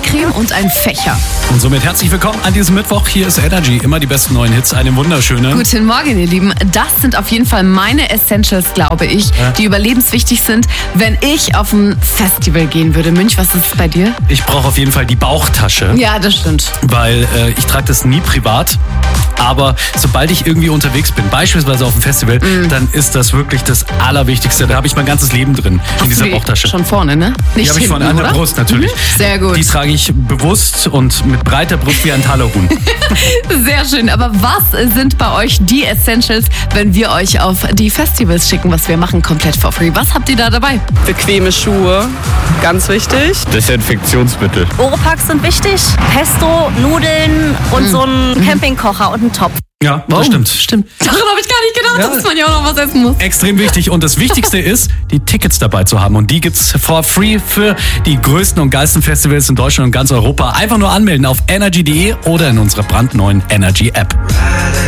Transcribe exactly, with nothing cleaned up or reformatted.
Haarcreme und ein Fächer. Und somit herzlich willkommen an diesem Mittwoch. Hier ist Energy. Immer die besten neuen Hits. Einen wunderschönen. Guten Morgen, ihr Lieben. Das sind auf jeden Fall meine Essentials, glaube ich, Ja. die überlebenswichtig sind, wenn ich auf ein Festival gehen würde. Münch, was ist es bei dir? Ich brauche auf jeden Fall die Bauchtasche, Ja, das stimmt. weil äh, ich trage das nie privat. Aber sobald ich irgendwie unterwegs bin, beispielsweise auf dem Festival, dann ist das wirklich das Allerwichtigste. Da habe ich mein ganzes Leben drin in dieser Die Bauchtasche. Schon vorne, ne? Nicht Die habe ich hinten, vorne an der oder? Brust natürlich. Mhm. Sehr gut. Die trage ich bewusst und mit breiter Brust wie ein Talerhuhn. Sehr schön. Aber was sind bei euch die Essentials, wenn wir euch auf die Festivals schicken, was wir machen, komplett for free? Was habt ihr da dabei? Bequeme Schuhe, ganz wichtig. Desinfektionsmittel. Oropax sind wichtig. Pesto, Nudeln und so ein Campingkocher und ein Topf. Ja, das Oh, stimmt. Stimmt. Daran habe ich gar nicht gedacht, Ja. dass man ja auch noch was essen muss. Extrem wichtig. Und das Wichtigste ist, die Tickets dabei zu haben. Und die gibt's for free für die größten und geilsten Festivals in Deutschland und ganz Europa. Einfach nur anmelden auf energy punkt de oder in unserer brandneuen Energy App.